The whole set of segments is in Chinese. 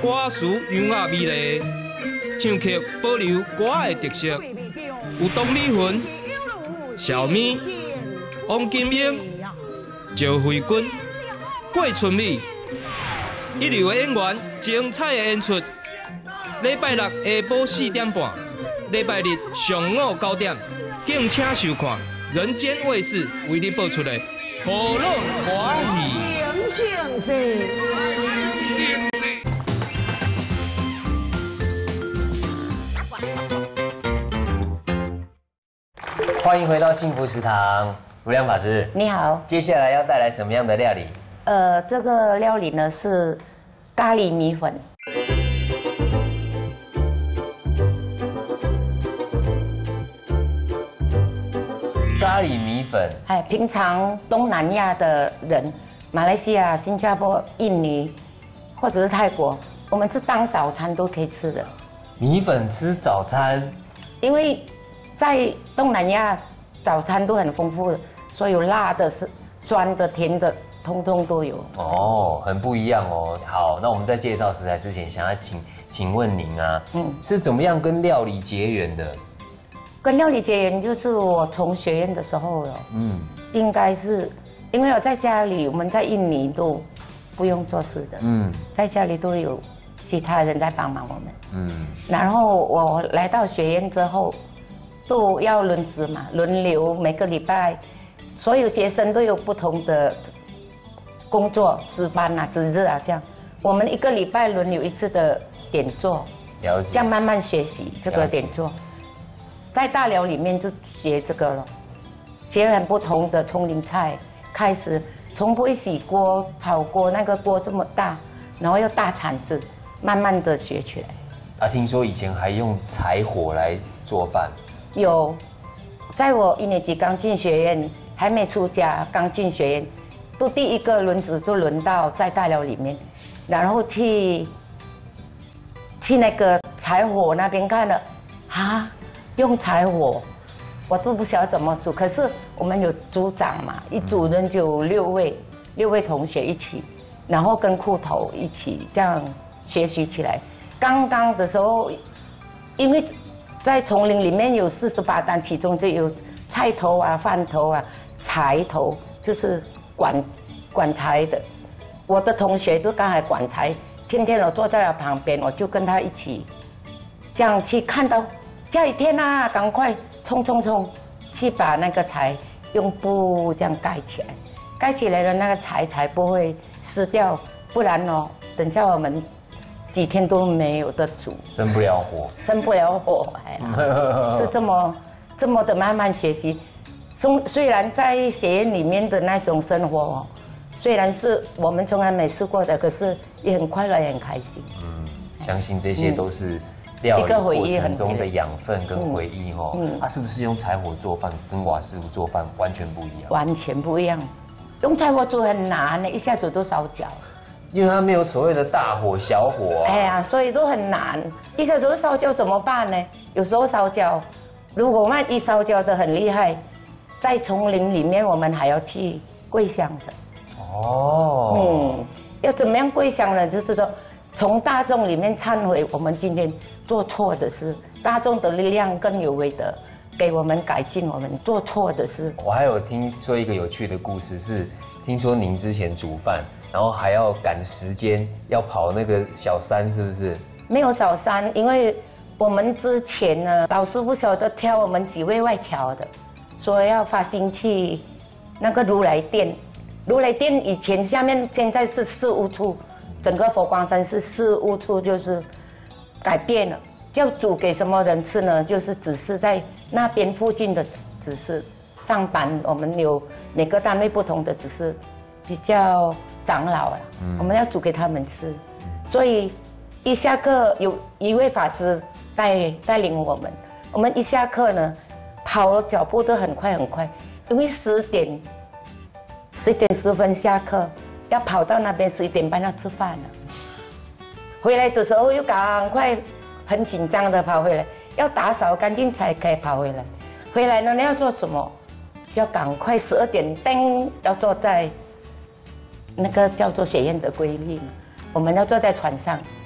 歌词优雅美丽，唱曲保留歌的特色，有董美云、小咪、王金英、赵慧君、郭春美，一流的演员，精彩的演出。礼拜六下晡4点半，礼拜日上午9点，敬请收看人间卫视为你播出的《何乐欢喜》。 欢迎回到幸福食堂，如良法师， 你好。 接下来要带来什么样的料理？ 这个料理呢是咖喱米粉。 咖喱米粉。 平常东南亚的人，马来西亚、新加坡、印尼，或者是泰国，我们是当早餐都可以吃的。 米粉吃早餐？ 因为在东南亚早餐都很丰富的，所以有辣的、是酸的、甜的，通通都有。 哦，很不一样哦。好，那我们在介绍食材之前，想要请问您啊，是怎么样跟料理结缘的？ 跟料理结缘就是我从学院的时候了。应该是因为我在家里，我们在印尼都不用做事的。在家里都有其他人在帮忙我们。然后我来到学院之后，都要轮值嘛，轮流每个礼拜，所有学生都有不同的工作，值班啊、值日啊这样。我们一个礼拜轮流一次的点做， 了解。 这样慢慢学习这个点做。在大寮里面就学这个了，学很不同的丛林菜，开始从不会洗锅、炒锅，那个锅这么大，然后又大铲子，慢慢的学起来。 听说以前还用柴火来做饭。 有，在我1年级刚进学院，还没出家，刚进学院，都第一个轮值都轮到在大寮里面，然后去那个柴火那边看了，用柴火，我都不晓得怎么煮。可是我们有组长嘛，一组人就有6位同学一起，然后跟裤头一起这样学习起来。刚刚的时候，因为在丛林里面有48担，其中就有菜头啊、饭头啊、柴头，就是管柴的。我的同学都刚才管柴，天天我坐在他旁边，我就跟他一起这样去看到。下雨天啊，赶快冲去把那个柴用布这样盖起来，盖起来了那个柴才不会湿掉，不然哦，等下我们几天都没有得煮， 生不了火， 是这么的慢慢学习。虽然在学院里面的那种生活哦，虽然是我们从来没试过的，可是也很快乐，也很开心。 相信这些都是料理过程中的养分跟回忆哦。是不是用柴火做饭跟瓦斯炉做饭完全不一样？ 完全不一样，用柴火煮很难，一下子都烧焦。 因为它没有所谓的大火小火所以都很难，一下子烧焦怎么办呢？有时候烧焦，如果万一烧焦的很厉害，在丛林里面我们还要去跪香的。要怎么样跪香呢？就是说，从大众里面忏悔我们今天做错的事，大众的力量更有为的给我们改进我们做错的事。 我还有听说一个有趣的故事，是听说您之前煮饭，然后还要赶时间，要跑那个小山，是不是？ 没有小山，因为我们之前呢，老师不晓得挑我们几位外侨的，说要发心去那个如来殿。如来殿以前下面现在是事务处，整个佛光山是事务处，就是改变了，要煮给什么人吃呢？就是只是在那边附近的只是上班，我们有每个单位不同的，只是比较长老了，我们要煮给他们吃。所以一下课有一位法师带领我们一下课呢，跑脚步都很快，因为10点10分下课，要跑到那边11点半要吃饭了。回来的时候又赶快很紧张的跑回来，要打扫干净才可以跑回来。回来呢要做什么？要赶快12点噔，要坐在那个叫做学院的规律嘛，我们要坐在船上，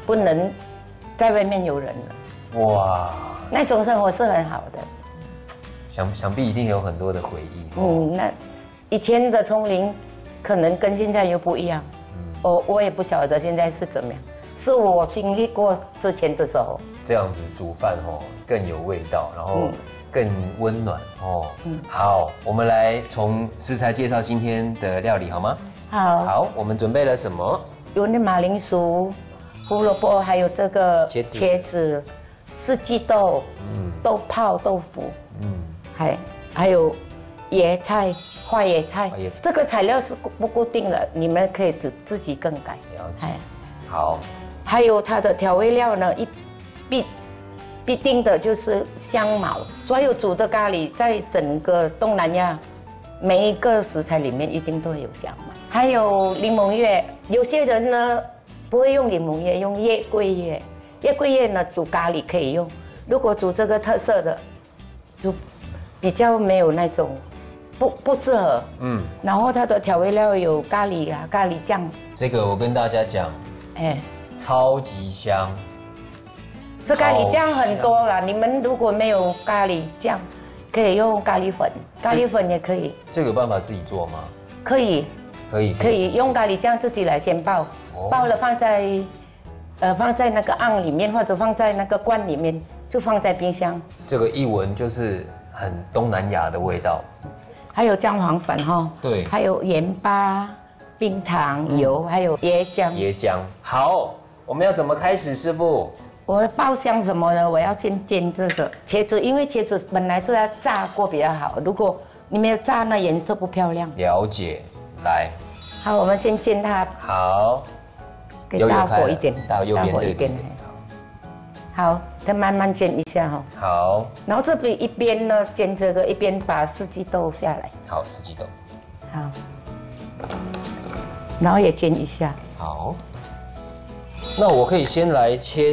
不能在外面有人了。 哇， 那种生活是很好的。 想必一定有很多的回忆。 那以前的丛林可能跟现在又不一样。我也不晓得现在是怎么样，是我经历过之前的时候。 这样子煮饭更有味道，然后更温暖好，我们来从食材介绍今天的料理好吗？好，我们准备了什么？ 有那马铃薯、胡萝卜，还有这个茄子、四季豆、豆泡豆腐，还有椰菜、花椰菜。这个材料是不固定的，你们可以自己更改。 了解。好， 还有它的调味料呢，必定的就是香茅。所有煮的咖喱，在整个东南亚，每一个食材里面一定都有香茅。还有柠檬叶，有些人呢不会用柠檬叶，用月桂叶。月桂叶呢煮咖喱可以用，如果煮这个特色的，就比较没有那种不适合。然后它的调味料有咖喱啊、咖喱酱。 这个我跟大家讲，超级香。 这咖喱酱很多啦，你们如果没有咖喱酱，可以用咖喱粉，咖喱粉也可以。 这个有办法自己做吗？ 可以用咖喱酱自己来先爆，爆了放在那个瓮里面，或者放在那个罐里面，就放在冰箱。 这个一闻就是很东南亚的味道。 还有姜黄粉对， 还有盐巴、冰糖、油，还有椰浆。 椰浆。好，我们要怎么开始，师傅？ 我爆香什么呢？我要先煎这个茄子，因为茄子本来就要炸过比较好，如果你没有炸，那颜色不漂亮。 了解，来。 好，我们先煎它。 好， 给大火一点， 大右边对。 好，再慢慢煎一下好。 然后这边一边呢煎这个，一边把四季豆下来。 好，四季豆。 好。然后也煎一下。 好。那我可以先来切